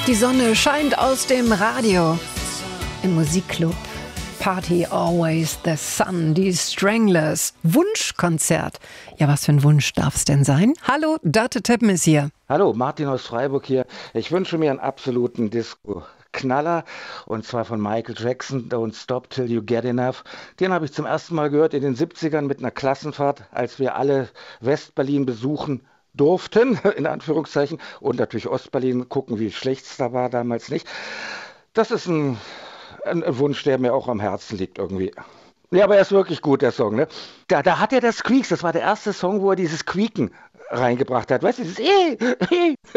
Die Sonne scheint aus dem Radio. Im Musikclub. Party Always the Sun, die Stranglers. Wunschkonzert. Ja, was für ein Wunsch darf es denn sein? Hallo, Dörte Teppen ist hier. Hallo, Martin aus Freiburg hier. Ich wünsche mir einen absoluten Disco-Knaller, und zwar von Michael Jackson, Don't Stop Till You Get Enough. Den habe ich zum ersten Mal gehört in den 70ern mit einer Klassenfahrt, als wir alle Westberlin besuchen durften, in Anführungszeichen, und natürlich Ostberlin, gucken, wie schlecht es da war, damals nicht. Das ist ein Wunsch, der mir auch am Herzen liegt irgendwie. Ja, aber er ist wirklich gut, der Song, ne? Da hat er das Squeaks, das war der erste Song, wo er dieses Quieken reingebracht hat. Weißt du, dieses